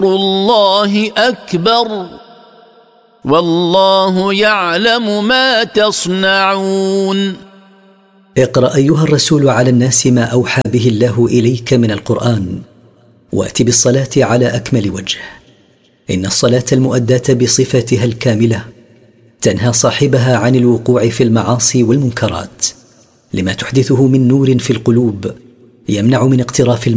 الله أكبر والله يعلم ما تصنعون. اقرأ أيها الرسول على الناس ما أوحى به الله إليك من القرآن، وأت بالصلاة على أكمل وجه. إن الصلاة المؤداة بصفتها الكاملة تنهى صاحبها عن الوقوع في المعاصي والمنكرات، لما تحدثه من نور في القلوب يمنع من اقتراف